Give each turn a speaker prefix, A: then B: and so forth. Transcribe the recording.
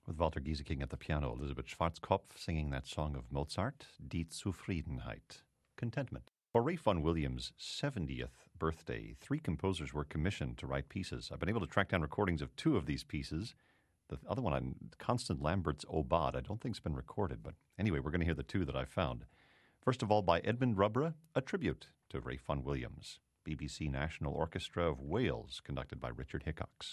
A: with Walter Gieseking at the piano, Elizabeth Schwarzkopf singing that song of Mozart, Die Zufriedenheit, contentment. For Ralph Vaughan Williams' 70th birthday, 3 composers were commissioned to write pieces. I've been able to track down recordings of 2 of these pieces. The other one, Constant Lambert's Aubade, I don't think it's been recorded, but anyway, we're going to hear the 2 that I found. First of all, by Edmund Rubbra, a tribute to Ralph Vaughan Williams, BBC National Orchestra of Wales, conducted by Richard Hickox.